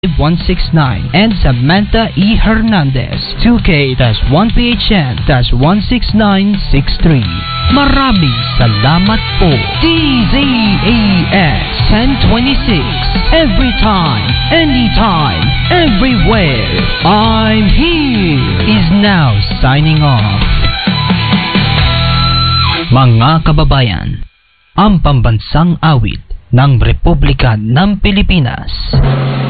169 and Samantha E. Hernandez 2K-1PHN-16963. Maraming salamat po. DZAX 1026. Every time, anytime, everywhere. I'm here is now signing off. Mga kababayan, ang pambansang awit ng Republika ng Pilipinas.